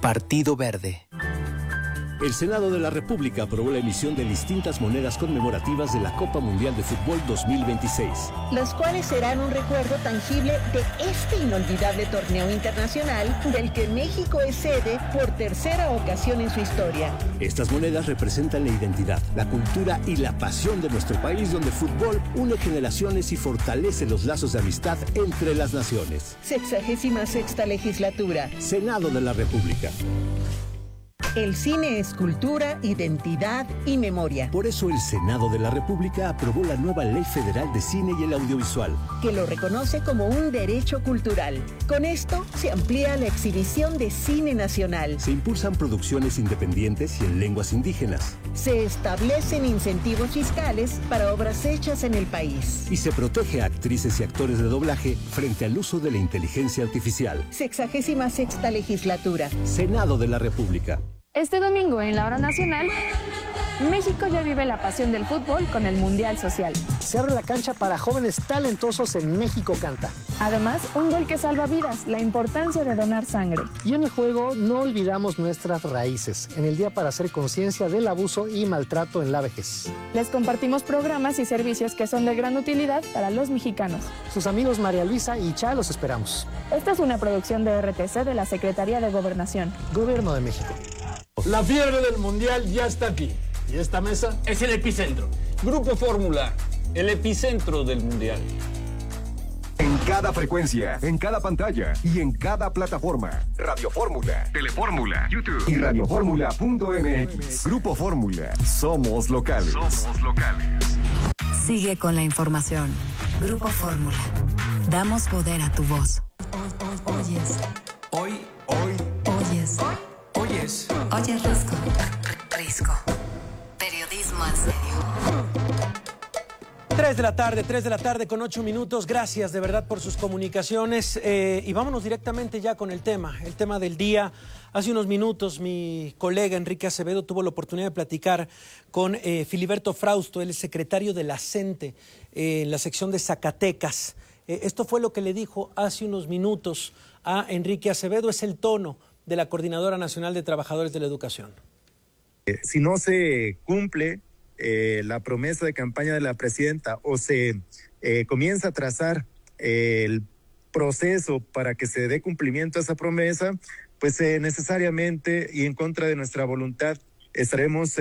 Partido Verde. El Senado de la República aprobó la emisión de distintas monedas conmemorativas de la Copa Mundial de Fútbol 2026. Las cuales serán un recuerdo tangible de este inolvidable torneo internacional del que México es sede por tercera ocasión en su historia. Estas monedas representan la identidad, la cultura y la pasión de nuestro país, donde el fútbol une generaciones y fortalece los lazos de amistad entre las naciones. 66ª legislatura. Senado de la República. El cine es cultura, identidad y memoria. Por eso el Senado de la República aprobó la nueva Ley Federal de Cine y el Audiovisual, que lo reconoce como un derecho cultural. Con esto se amplía la exhibición de cine nacional. Se impulsan producciones independientes y en lenguas indígenas. Se establecen incentivos fiscales para obras hechas en el país. Y se protege a actrices y actores de doblaje frente al uso de la inteligencia artificial. 66ª legislatura. Senado de la República. Este domingo en la hora nacional, México ya vive la pasión del fútbol con el Mundial Social. Se abre la cancha para jóvenes talentosos en México Canta. Además, un gol que salva vidas, la importancia de donar sangre. Y en el juego no olvidamos nuestras raíces, en el día para hacer conciencia del abuso y maltrato en la vejez. Les compartimos programas y servicios que son de gran utilidad para los mexicanos. Sus amigos María Luisa y Cha los esperamos. Esta es una producción de RTC de la Secretaría de Gobernación. Gobierno de México. La fiebre del Mundial ya está aquí. ¿Y esta mesa? Es el epicentro. Grupo Fórmula, el epicentro del Mundial. En cada frecuencia, en cada pantalla y en cada plataforma. Radio Fórmula, Telefórmula, YouTube y radioformula.mx. Grupo Fórmula. Somos locales. Somos locales. Sigue con la información. Grupo Fórmula. Damos poder a tu voz. Oyes. Hoy. Oyes. Oyes. Oyes Risco. Risco. Periodismo en serio. 3 de la tarde con 8 minutos. Gracias de verdad por sus comunicaciones. Y vámonos directamente ya con el tema del día. Hace unos minutos mi colega Enrique Acevedo tuvo la oportunidad de platicar con Filiberto Frausto, él es secretario de la CENTE en la sección de Zacatecas. Esto fue lo que le dijo hace unos minutos a Enrique Acevedo, es el tono de la Coordinadora Nacional de Trabajadores de la Educación. Si no se cumple la promesa de campaña de la presidenta o se comienza a trazar el proceso para que se dé cumplimiento a esa promesa, pues necesariamente y en contra de nuestra voluntad estaremos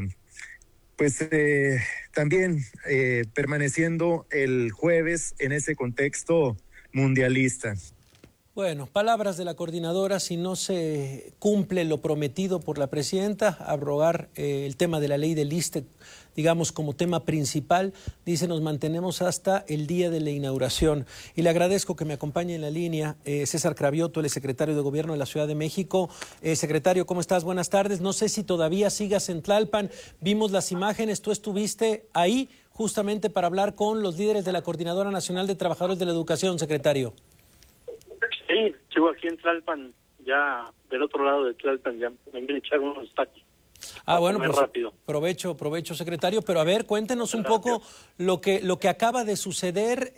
también permaneciendo el jueves en ese contexto mundialista. Bueno, palabras de la coordinadora, si no se cumple lo prometido por la presidenta, abrogar el tema de la ley del ISSSTE, digamos, como tema principal, dice, nos mantenemos hasta el día de la inauguración. Y le agradezco que me acompañe en la línea César Cravioto, el secretario de Gobierno de la Ciudad de México. Secretario, ¿cómo estás? Buenas tardes. No sé si todavía sigas en Tlalpan, vimos las imágenes, tú estuviste ahí justamente para hablar con los líderes de la Coordinadora Nacional de Trabajadores de la Educación, secretario. Sí, sigo aquí en Tlalpan, ya del otro lado de Tlalpan, ya me voy a echar unos tacos. Bueno, pues rápido. Provecho, secretario, pero a ver, cuéntenos un poco lo que acaba de suceder,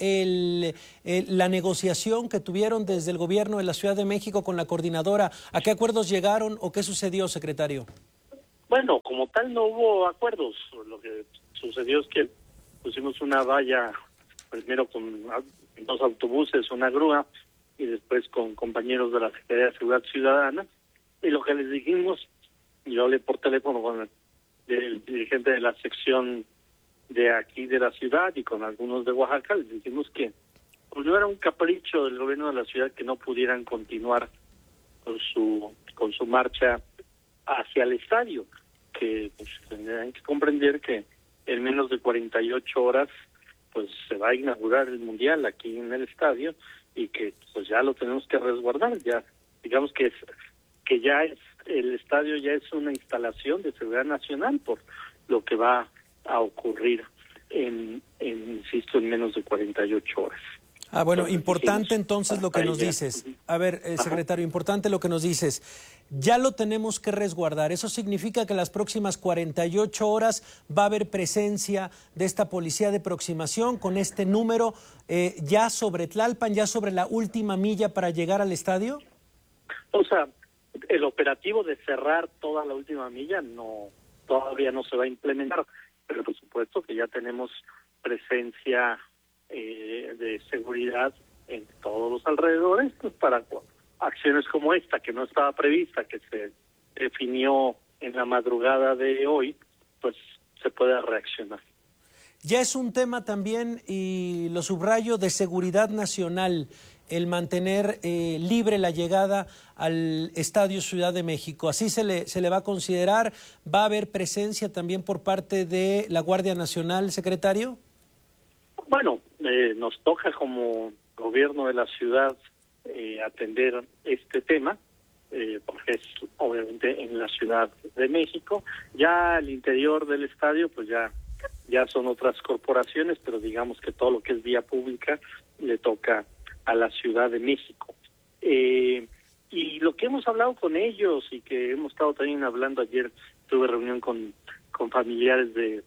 la negociación que tuvieron desde el gobierno de la Ciudad de México con la coordinadora. ¿A qué acuerdos llegaron o qué sucedió, secretario? Bueno, como tal no hubo acuerdos. Lo que sucedió es que pusimos una valla, primero con 2 autobuses, una grúa, y después con compañeros de la Secretaría de Seguridad Ciudadana, y lo que les dijimos, yo hablé por teléfono con el dirigente de la sección de aquí de la ciudad y con algunos de Oaxaca, les dijimos que pues no era un capricho del gobierno de la ciudad que no pudieran continuar con su marcha hacia el estadio, que pues tendrán que comprender que en menos de 48 horas pues se va a inaugurar el Mundial aquí en el estadio, y que pues ya lo tenemos que resguardar, ya digamos que ya es el estadio ya es una instalación de seguridad nacional por lo que va a ocurrir insisto, en menos de 48 horas. Bueno, importante entonces lo que nos dices. A ver, secretario, importante lo que nos dices. Ya lo tenemos que resguardar. Eso significa que las próximas 48 horas va a haber presencia de esta policía de aproximación con este número ya sobre Tlalpan, ya sobre la última milla para llegar al estadio. O sea, el operativo de cerrar toda la última milla todavía no se va a implementar, pero por supuesto que ya tenemos presencia de seguridad en todos los alrededores, pues para acciones como esta, que no estaba prevista, que se definió en la madrugada de hoy, pues se pueda reaccionar. Ya es un tema también, y lo subrayo, de seguridad nacional, el mantener libre la llegada al Estadio Ciudad de México. ¿Así se le va a considerar? ¿Va a haber presencia también por parte de la Guardia Nacional, secretario? Bueno, nos toca como gobierno de la ciudad atender este tema, porque es obviamente en la Ciudad de México. Ya al interior del estadio, pues ya son otras corporaciones, pero digamos que todo lo que es vía pública le toca a la Ciudad de México. Y lo que hemos hablado con ellos y que hemos estado también hablando, ayer tuve reunión con familiares de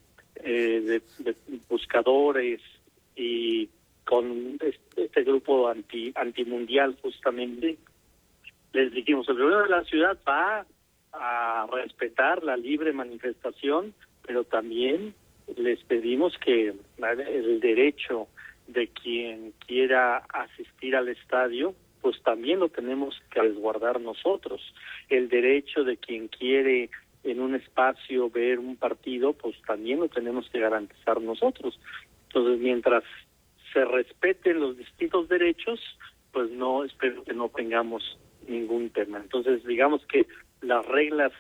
buscadores y con este grupo antimundial justamente, les dijimos, el gobierno de la ciudad va a respetar la libre manifestación, pero también les pedimos que el derecho de quien quiera asistir al estadio, pues también lo tenemos que resguardar nosotros. El derecho de quien quiere en un espacio ver un partido, pues también lo tenemos que garantizar nosotros. Entonces, mientras se respeten los distintos derechos, pues espero que no tengamos ningún tema. Entonces, digamos que las reglas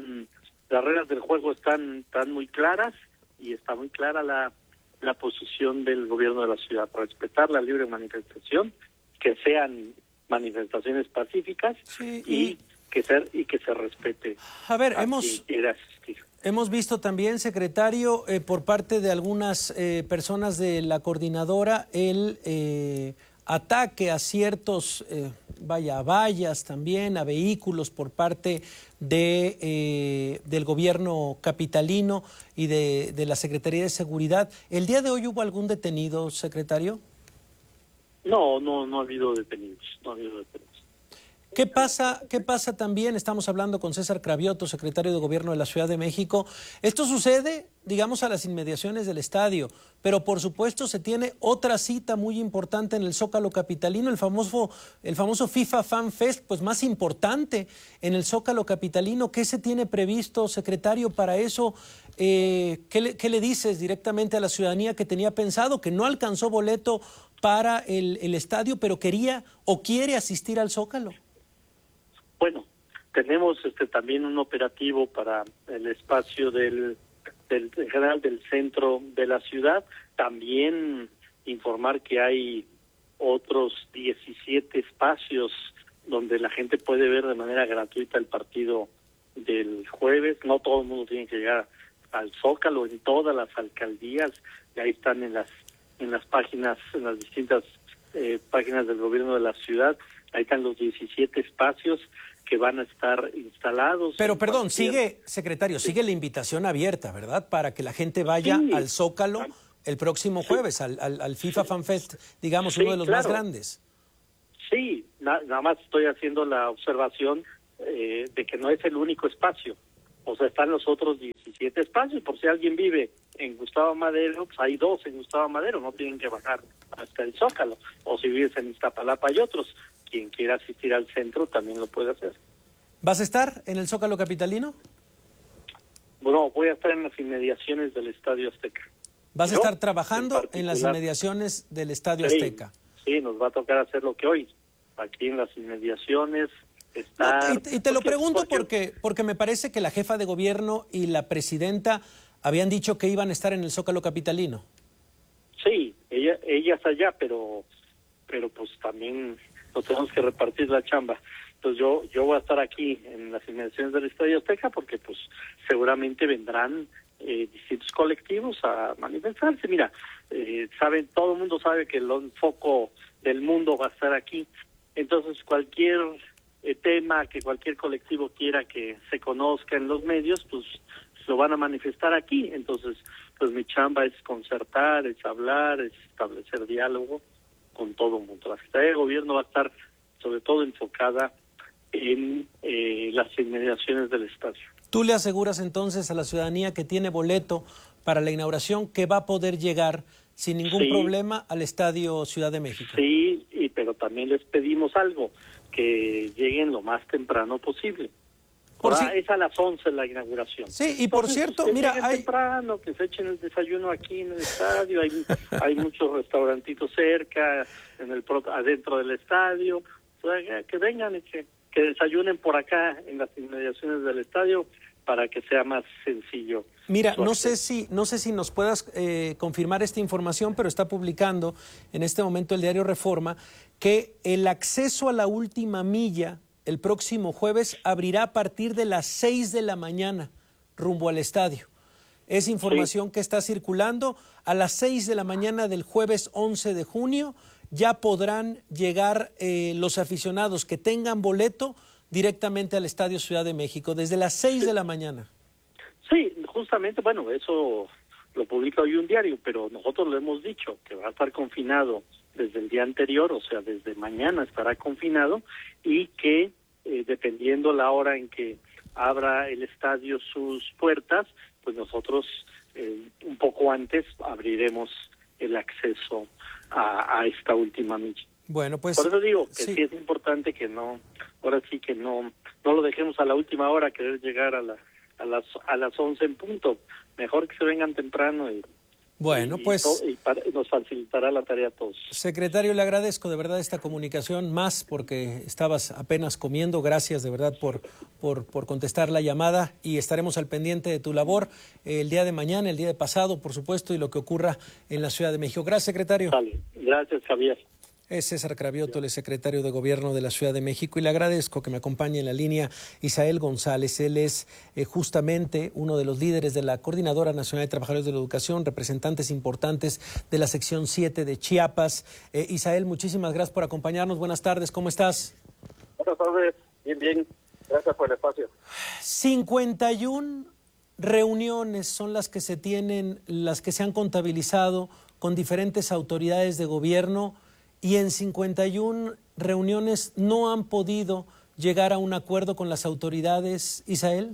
del juego están muy claras, y está muy clara la posición del gobierno de la ciudad: respetar la libre manifestación, que sean manifestaciones pacíficas, sí, y que se respete. A ver, quien quiera asistir. Hemos visto también, secretario, por parte de algunas personas de la coordinadora, el ataque a ciertos, a vallas también, a vehículos por parte del gobierno capitalino y de la Secretaría de Seguridad. ¿El día de hoy hubo algún detenido, secretario? No ha habido detenidos, ¿Qué pasa también? Estamos hablando con César Cravioto, secretario de Gobierno de la Ciudad de México. Esto sucede, digamos, a las inmediaciones del estadio, pero por supuesto se tiene otra cita muy importante en el Zócalo capitalino, el famoso FIFA Fan Fest, pues más importante en el Zócalo capitalino. ¿Qué se tiene previsto, secretario, para eso? ¿Qué le dices directamente a la ciudadanía que tenía pensado, que no alcanzó boleto para el estadio, pero quería o quiere asistir al Zócalo? Bueno, tenemos también un operativo para el espacio en general del centro de la ciudad. También informar que hay otros 17 espacios donde la gente puede ver de manera gratuita el partido del jueves. No todo el mundo tiene que llegar al Zócalo, en todas las alcaldías, y ahí están en las páginas, en las distintas páginas del gobierno de la ciudad. Ahí están los 17 espacios que van a estar instalados. Pero perdón, secretario, sigue la invitación abierta, ¿verdad? Para que la gente vaya al Zócalo el próximo jueves, al FIFA Fan Fest, digamos, uno de los más grandes. Sí, nada más estoy haciendo la observación de que no es el único espacio. O sea, están los otros 17 espacios. Por si alguien vive en Gustavo Madero, pues hay 2 en Gustavo Madero, no tienen que bajar hasta el Zócalo. O si vives en Iztapalapa hay otros. Quien quiera asistir al centro también lo puede hacer. ¿Vas a estar en el Zócalo capitalino? Bueno, voy a estar en las inmediaciones del Estadio Azteca. ¿Vas a estar trabajando en las inmediaciones del Estadio Azteca? Sí, nos va a tocar hacer lo que hoy, aquí en las inmediaciones. Y te lo pregunto porque me parece que la jefa de gobierno y la presidenta habían dicho que iban a estar en el Zócalo capitalino. Sí, ellas allá, pero pues también nos tenemos que repartir la chamba. Entonces yo voy a estar aquí en las inmediaciones del Estadio Azteca porque pues seguramente vendrán distintos colectivos a manifestarse. Mira, todo el mundo sabe que el foco del mundo va a estar aquí. Entonces cualquier tema que cualquier colectivo quiera que se conozca en los medios, pues lo van a manifestar aquí. Entonces, pues mi chamba es concertar, es hablar, es establecer diálogo con todo el mundo. La Secretaría de Gobierno va a estar sobre todo enfocada en las inmediaciones del estadio. ¿Tú le aseguras entonces a la ciudadanía que tiene boleto para la inauguración que va a poder llegar sin ningún problema al Estadio Ciudad de México? Sí, pero también les pedimos algo, que lleguen lo más temprano posible. Es a las 11 la inauguración. Sí, y por cierto, mira, temprano, que se echen el desayuno aquí en el estadio, hay muchos restaurantitos cerca, adentro del estadio, o sea, que vengan y que desayunen por acá en las inmediaciones del estadio para que sea más sencillo. Mira, no sé si nos puedas confirmar esta información, pero está publicando en este momento el diario Reforma que el acceso a la última milla el próximo jueves abrirá a partir de las 6 de la mañana rumbo al estadio. Es información que está circulando. A las 6 de la mañana del jueves 11 de junio ya podrán llegar los aficionados que tengan boleto directamente al Estadio Ciudad de México, desde las 6 de la mañana. Sí, justamente, bueno, eso lo publica hoy un diario, pero nosotros lo hemos dicho, que va a estar confinado desde el día anterior, o sea, desde mañana estará confinado, y que dependiendo la hora en que abra el estadio sus puertas, pues nosotros un poco antes abriremos el acceso a esta última milla. Bueno, pues por eso digo que sí es importante que no lo dejemos a la última hora, querer llegar a las 11 en punto. Mejor que se vengan temprano y nos facilitará la tarea a todos. Secretario, le agradezco de verdad esta comunicación, más porque estabas apenas comiendo. Gracias de verdad por contestar la llamada, y estaremos al pendiente de tu labor el día de mañana, el día de pasado, por supuesto, y lo que ocurra en la Ciudad de México. Gracias, secretario. Vale. Gracias, Javier. Es César Cravioto, el secretario de Gobierno de la Ciudad de México, y le agradezco que me acompañe en la línea Isael González. Él es justamente uno de los líderes de la Coordinadora Nacional de Trabajadores de la Educación, representantes importantes de la sección 7 de Chiapas. Isael, muchísimas gracias por acompañarnos. Buenas tardes, ¿cómo estás? Buenas tardes, bien, gracias por el espacio. 51 reuniones son las que se han contabilizado con diferentes autoridades de gobierno, y en 51 reuniones no han podido llegar a un acuerdo con las autoridades, Isael.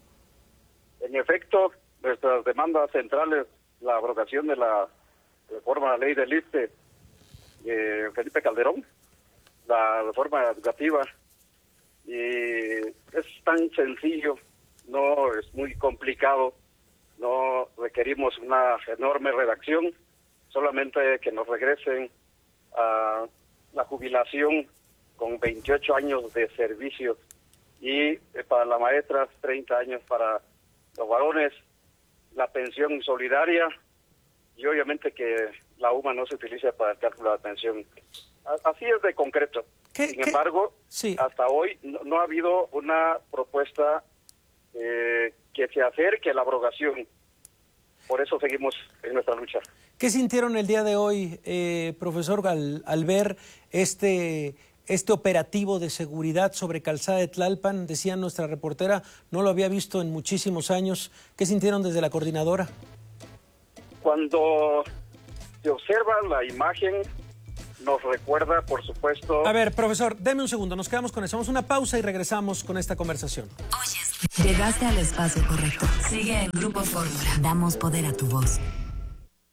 En efecto, nuestras demandas centrales, la abrogación de la reforma a la ley del ISSSTE, Felipe Calderón, la reforma educativa, y es tan sencillo, no es muy complicado, no requerimos una enorme redacción, solamente que nos regresen a la jubilación con 28 años de servicio, y para las maestras 30 años para los varones, la pensión solidaria, y obviamente que la UMA no se utiliza para el cálculo de la pensión. Así es de concreto. Sin embargo, hasta hoy no ha habido una propuesta que se acerque a la abrogación. Por eso seguimos en nuestra lucha. ¿Qué sintieron el día de hoy, profesor, al ver este operativo de seguridad sobre Calzada de Tlalpan? Decía nuestra reportera, no lo había visto en muchísimos años. ¿Qué sintieron desde la coordinadora? Cuando se observa la imagen, nos recuerda, por supuesto... A ver, profesor, deme un segundo, nos quedamos con eso. Vamos a una pausa y regresamos con esta conversación. Llegaste al espacio correcto. Sigue en Grupo Fórmula. Damos poder a tu voz.